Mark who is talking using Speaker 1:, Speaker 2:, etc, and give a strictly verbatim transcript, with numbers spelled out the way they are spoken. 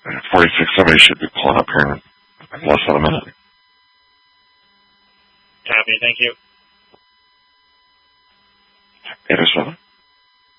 Speaker 1: forty-six seventy should be pulling up here in less than a minute.
Speaker 2: Copy, thank you.
Speaker 1: eight oh seven.